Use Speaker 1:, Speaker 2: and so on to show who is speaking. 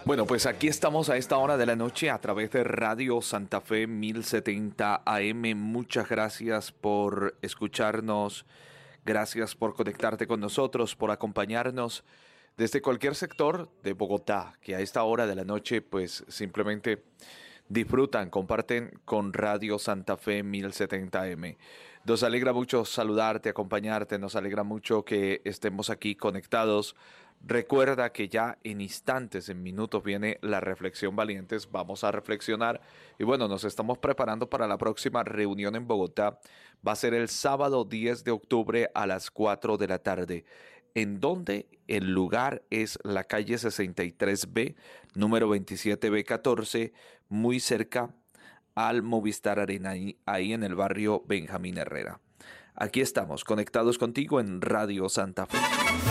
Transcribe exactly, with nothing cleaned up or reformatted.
Speaker 1: Bueno, pues aquí estamos a esta hora de la noche a través de Radio Santa Fe mil setenta A M. Muchas gracias por escucharnos, gracias por conectarte con nosotros, por acompañarnos desde cualquier sector de Bogotá, que a esta hora de la noche pues simplemente disfrutan, comparten con Radio Santa Fe mil setenta A M. Nos alegra mucho saludarte, acompañarte, nos alegra mucho que estemos aquí conectados. Recuerda que ya en instantes, en minutos, viene la reflexión valientes. Vamos a reflexionar y bueno, nos estamos preparando para la próxima reunión en Bogotá. Va a ser el sábado diez de octubre a las cuatro de la tarde. En donde el lugar es la calle sesenta y tres B, número veintisiete B catorce, muy cerca al Movistar Arena, ahí, ahí en el barrio Benjamín Herrera. Aquí estamos, conectados contigo en Radio Santa Fe.